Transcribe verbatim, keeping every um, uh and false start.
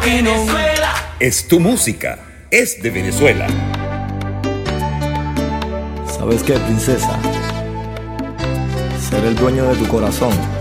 Venezuela. Es tu música, es de Venezuela. ¿Sabes qué, princesa? Ser el dueño de tu corazón